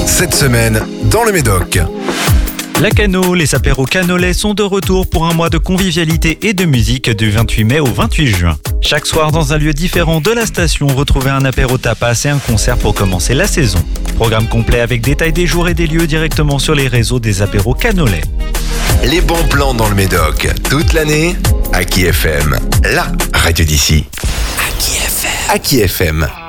Cette semaine, dans le Médoc. La Cano, les apéros canolais sont de retour pour un mois de convivialité et de musique du 28 mai au 28 juin. Chaque soir, dans un lieu différent de la station, retrouvez un apéro tapas et un concert pour commencer la saison. Programme complet avec détails des jours et des lieux directement sur les réseaux des apéros canolais. Les bons plans dans le Médoc. Toute l'année, Aki FM. La radio d'ici. Aki FM.